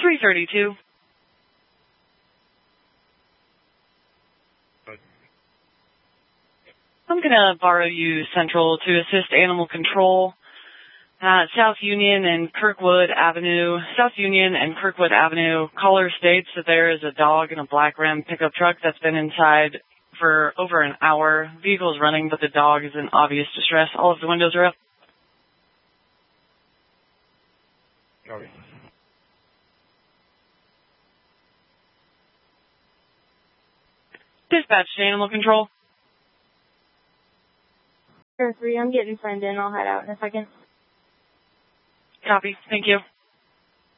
332. I'm going to borrow you Central to assist animal control. South Union and Kirkwood Avenue. South Union and Kirkwood Avenue. Caller states that there is a dog in a black Ram pickup truck that's been inside for over an hour. Vehicle's running, but the dog is in obvious distress. All of the windows are up. Okay. Dispatch to animal control. Sure, 3, I'm getting friend in. I'll head out in a second. Copy. Thank you.